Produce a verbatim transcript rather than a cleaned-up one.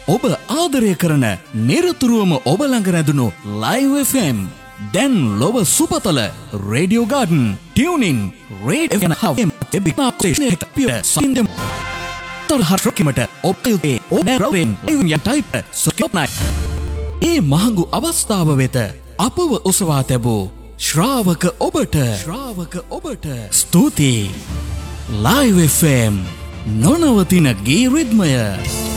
ඔබ ආදරය කරන නිරතුරුවම ඔබ ළඟ රැඳුණු Live එෆ් එම් දැන් ලොව සුපතල රේඩියෝ ගාඩන් ටියුනින් රේඩියෝ හවම් එබිනාක්ෂේෂනයට පිය සඳම් තරහරකීමට ඔබේ ඔබරෙන් ඉවන් ටයිප් සොකප්නයි ඒ මහඟු අවස්ථාව වෙත අපව ඔසවා තැබූ ශ්‍රාවක ඔබට ශ්‍රාවක ඔබට ස්තුතියි Live එෆ් එම් නොනවතින ගී රිද්මය